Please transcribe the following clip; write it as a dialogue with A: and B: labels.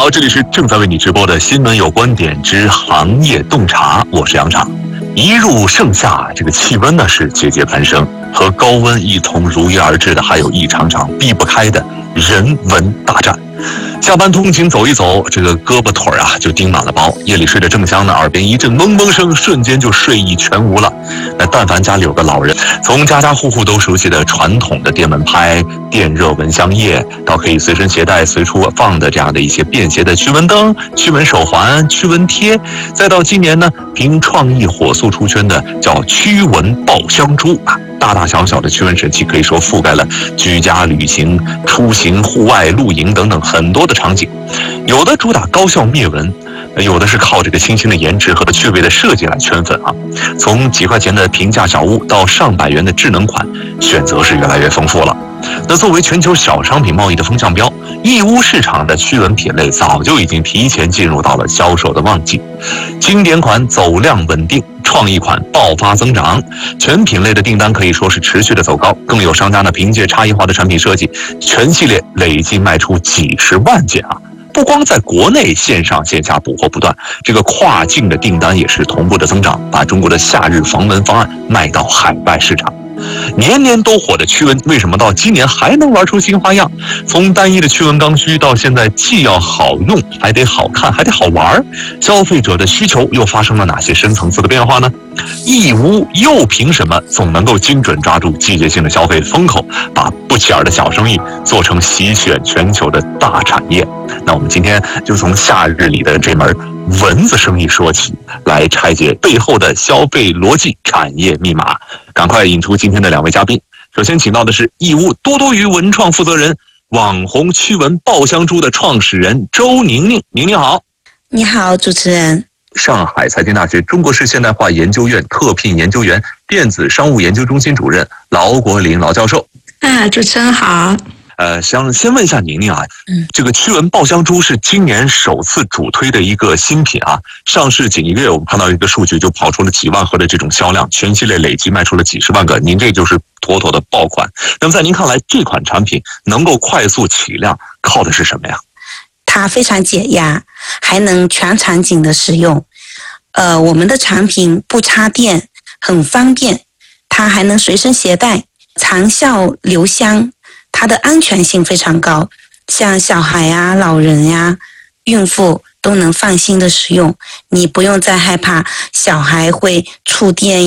A: 好，这里是正在为你直播的新闻有观点之行业洞察，我是杨畅。一入盛夏，这个气温呢是节节攀升，和高温一同如约而至的，还有一场场避不开的人文大战。下班通勤走一走，这个胳膊腿啊就叮满了包，夜里睡得正香呢，耳边一阵嗡嗡声，瞬间就睡意全无了。那但凡家里有个老人，从家家户户都熟悉的传统的电蚊拍、电热蚊香液，到可以随身携带随处放的这样的一些便携的驱蚊灯、驱蚊手环、驱蚊贴，再到今年呢凭创意火速出圈的叫驱蚊爆香珠啊，大大小小的驱蚊神器可以说覆盖了居家、旅行、出行、户外、露营等等很多的场景，有的主打高效灭蚊，有的是靠这个清新的颜值和趣味的设计来圈粉啊。从几块钱的平价小物到上百元的智能款，选择是越来越丰富了。那作为全球小商品贸易的风向标，义乌市场的驱蚊品类早就已经提前进入到了销售的旺季，经典款走量稳定，创意款爆发增长，全品类的订单可以说是持续的走高，更有商家呢凭借差异化的产品设计，全系列累计卖出几十万件啊！不光在国内线上线下补货不断，这个跨境的订单也是同步的增长，把中国的夏日防蚊方案卖到海外市场。年年都火的驱蚊，为什么到今年还能玩出新花样？从单一的驱蚊刚需到现在既要好用，还得好看，还得好玩，消费者的需求又发生了哪些深层次的变化呢？义乌又凭什么总能够精准抓住季节性的消费风口，把不起眼的小生意做成席卷全球的大产业？那我们今天就从夏日里的这门蚊子生意说起，来拆解背后的消费逻辑、产业密码。赶快引出今天的两位嘉宾。首先请到的是义乌多多鱼文创负责人、网红驱蚊爆香珠的创始人周宁宁。宁宁好。
B: 你好，主持人。
A: 上海财经大学中国式现代化研究院特聘研究员、电子商务研究中心主任劳国林劳教授。
B: 主持人好。
A: 想先问一下宁宁啊，这个驱蚊爆香珠是今年首次主推的一个新品啊，上市仅1个月，我们看到一个数据就跑出了几万盒的这种销量，全系列累计卖出了几十万个，您这就是妥妥的爆款。那么在您看来，这款产品能够快速起量，靠的是什么呀？
B: 它非常解压，还能全场景的使用。我们的产品不插电，很方便，它还能随身携带，长效留香。它的安全性非常高，像小孩呀、老人呀、孕妇都能放心的使用，你不用再害怕小孩会触电